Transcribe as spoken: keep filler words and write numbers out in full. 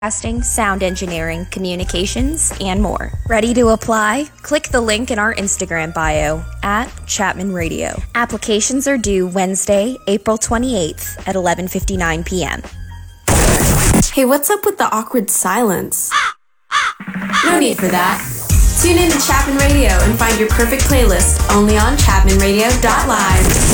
Casting, sound engineering, communications, and more. Ready to apply? Click the link in our Instagram bio at Chapman Radio. Applications are due Wednesday, April twenty-eighth at eleven fifty-nine p.m. Hey, what's up with the awkward silence? No need for that. Tune in to Chapman Radio and find your perfect playlist only on chapman radio dot live.